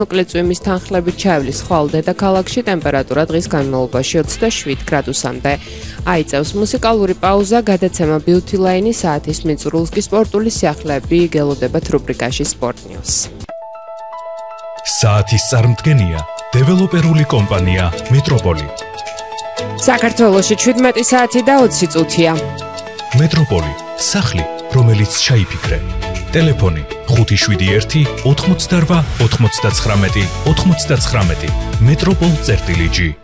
მოკლე წვიმის თანხლებით ჩაივლის ხვალ დედაქალაქში ტემპერატურა დღის განმავლობაში 27 გრადუსამდე. აიწევს მუსიკალური პაუზა, გადაცემა Beauty Line-ი, საათის მიწურულს კი სპორტული სიახლეები იგელოდებათ რუბრიკაში Sport News. საათის წარმდგენია დეველოპერული კომპანია მეტროპოლი. საქართველოში 17 საათი და 20 წუთია. მეტროპოლი, სახლი, რომელიც ჩაიფიქრე. ტელეფონი 571 88 99 99. მეტროპოლ-G